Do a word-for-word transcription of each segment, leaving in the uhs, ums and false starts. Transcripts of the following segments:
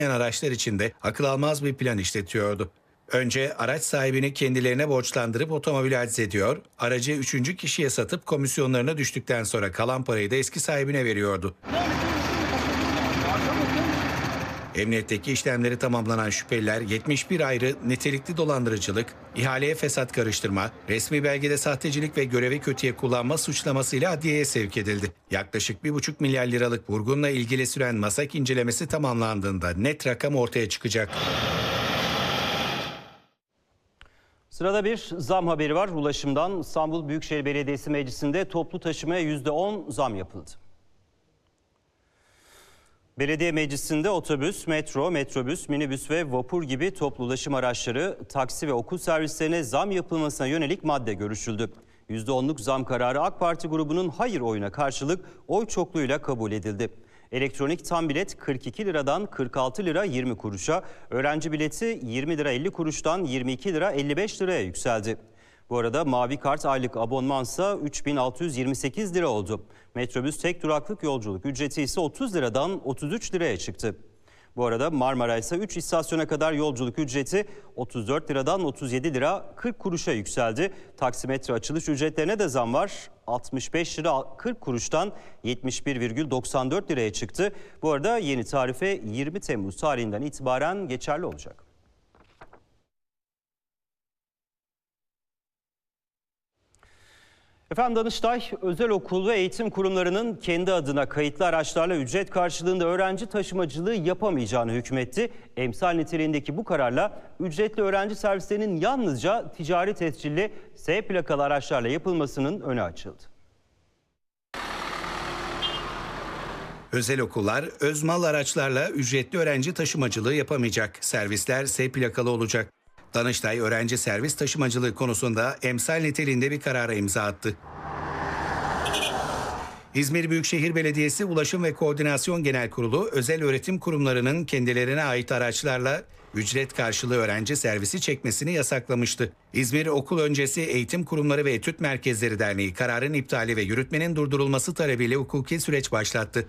araçlar içinde akıl almaz bir plan işletiyordu. Önce araç sahibini kendilerine borçlandırıp otomobili haciz ediyor, aracı üçüncü kişiye satıp komisyonlarına düştükten sonra kalan parayı da eski sahibine veriyordu. Emniyetteki işlemleri tamamlanan şüpheliler yetmiş bir ayrı nitelikli dolandırıcılık, ihaleye fesat karıştırma, resmi belgede sahtecilik ve görevi kötüye kullanma suçlamasıyla adliyeye sevk edildi. Yaklaşık bir buçuk milyar liralık vurgunla ilgili süren MASAK incelemesi tamamlandığında net rakam ortaya çıkacak. Sırada bir zam haberi var ulaşımdan. İstanbul Büyükşehir Belediyesi Meclisi'nde toplu taşımaya yüzde on zam yapıldı. Belediye meclisinde otobüs, metro, metrobüs, minibüs ve vapur gibi toplu ulaşım araçları, taksi ve okul servislerine zam yapılmasına yönelik madde görüşüldü. yüzde onluk zam kararı AK Parti grubunun hayır oyuna karşılık oy çokluğuyla kabul edildi. Elektronik tam bilet kırk iki liradan kırk altı lira yirmi kuruşa, öğrenci bileti yirmi lira elli kuruştan yirmi iki lira elli beş liraya yükseldi. Bu arada Mavi Kart aylık abonmansa üç bin altı yüz yirmi sekiz lira oldu. Metrobüs tek duraklık yolculuk ücreti ise otuz liradan otuz üç liraya çıktı. Bu arada Marmara ise üç istasyona kadar yolculuk ücreti otuz dört liradan otuz yedi lira kırk kuruşa yükseldi. Taksimetre açılış ücretlerine de zam var. altmış beş lira kırk kuruştan yetmiş bir virgül doksan dört liraya çıktı. Bu arada yeni tarife yirmi Temmuz tarihinden itibaren geçerli olacak. Efendim Danıştay, özel okul ve eğitim kurumlarının kendi adına kayıtlı araçlarla ücret karşılığında öğrenci taşımacılığı yapamayacağını hükmetti. Emsal niteliğindeki bu kararla ücretli öğrenci servislerinin yalnızca ticari tescilli S plakalı araçlarla yapılmasının önü açıldı. Özel okullar, özmal araçlarla ücretli öğrenci taşımacılığı yapamayacak. Servisler S plakalı olacak. Danıştay öğrenci servis taşımacılığı konusunda emsal niteliğinde bir karara imza attı. İzmir Büyükşehir Belediyesi Ulaşım ve Koordinasyon Genel Kurulu özel öğretim kurumlarının kendilerine ait araçlarla ücret karşılığı öğrenci servisi çekmesini yasaklamıştı. İzmir Okul Öncesi Eğitim Kurumları ve Etüt Merkezleri Derneği kararın iptali ve yürütmenin durdurulması talebiyle hukuki süreç başlattı.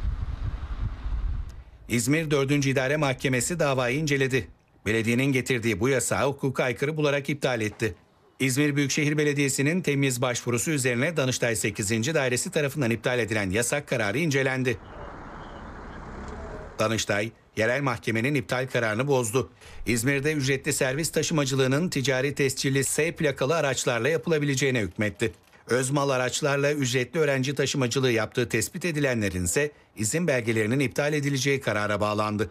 İzmir dördüncü İdare Mahkemesi davayı inceledi. Belediyenin getirdiği bu yasağı hukuka aykırı bularak iptal etti. İzmir Büyükşehir Belediyesi'nin temiz başvurusu üzerine Danıştay sekizinci Dairesi tarafından iptal edilen yasak kararı incelendi. Danıştay, yerel mahkemenin iptal kararını bozdu. İzmir'de ücretli servis taşımacılığının ticari tescilli S plakalı araçlarla yapılabileceğine hükmetti. Özmal araçlarla ücretli öğrenci taşımacılığı yaptığı tespit edilenlerin ise izin belgelerinin iptal edileceği karara bağlandı.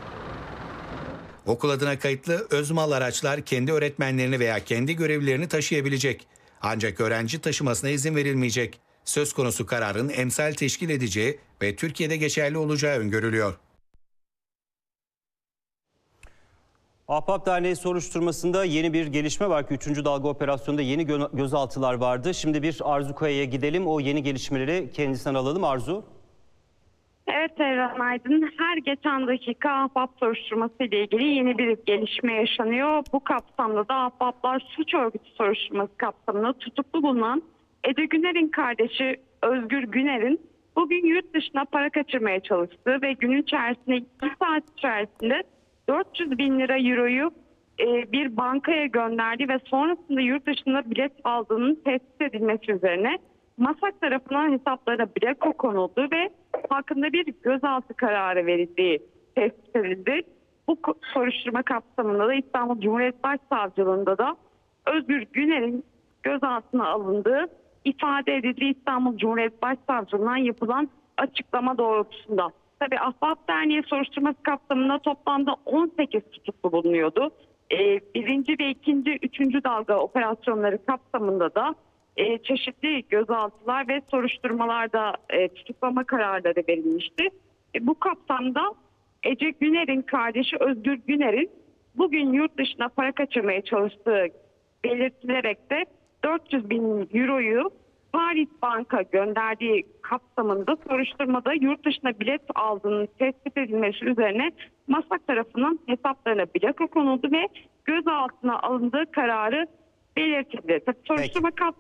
Okul adına kayıtlı özmal araçlar kendi öğretmenlerini veya kendi görevlilerini taşıyabilecek. Ancak öğrenci taşımasına izin verilmeyecek. Söz konusu kararın emsal teşkil edeceği ve Türkiye'de geçerli olacağı öngörülüyor. Ahbap Derneği soruşturmasında yeni bir gelişme var ki üçüncü dalga operasyonunda yeni gö- gözaltılar vardı. Şimdi bir Arzu Kaya'ya gidelim. O yeni gelişmeleri kendisinden alalım. Arzu. Evet Evren Aydın, her geçen dakika ahbap soruşturması ile ilgili yeni bir gelişme yaşanıyor. Bu kapsamda da ahbaplar suç örgütü soruşturması kapsamında tutuklu bulunan Ece Güner'in kardeşi Özgür Güner'in bugün yurt dışına para kaçırmaya çalıştığı ve gün içerisinde iki saat içerisinde dört yüz bin lira euroyu e, bir bankaya gönderdiği ve sonrasında yurt dışında bilet aldığının tespit edilmesi üzerine MASAK tarafından hesaplarına plaka konuldu ve hakkında bir gözaltı kararı verildiği tespit edildi. Bu soruşturma kapsamında da İstanbul Cumhuriyet Başsavcılığında da Özgür Güner'in gözaltına alındığı ifade edildi İstanbul Cumhuriyet Başsavcılığından yapılan açıklama doğrultusunda. Tabii Ahbap Derneği soruşturması kapsamında toplamda on sekiz tutuklu bulunuyordu. Ee, birinci ve ikinci, üçüncü dalga operasyonları kapsamında da e, çeşitli gözaltılar ve soruşturmalarda e, tutuklama kararları verilmişti. E, bu kapsamda Ece Güner'in kardeşi Özgür Güner'in bugün yurt dışına para kaçırmaya çalıştığı belirtilerek de dört yüz bin euroyu Paris Bank'a gönderdiği kapsamında soruşturmada yurt dışına bilet aldığının tespit edilmesi üzerine MASAK tarafından hesaplarına plaka konuldu ve gözaltına alındığı kararı belirtildi. Tabii soruşturma kapsamında